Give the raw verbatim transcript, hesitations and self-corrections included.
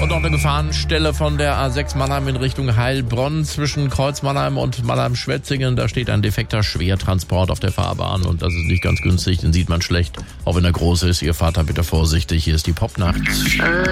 Und noch eine Gefahrenstelle von der A sechs Mannheim in Richtung Heilbronn zwischen Kreuz Mannheim und Mannheim-Schwetzingen. Da steht ein defekter Schwertransport auf der Fahrbahn und das ist nicht ganz günstig, den sieht man schlecht. Auch wenn er groß ist, Ihr Vater bitte vorsichtig, hier ist die Popnacht.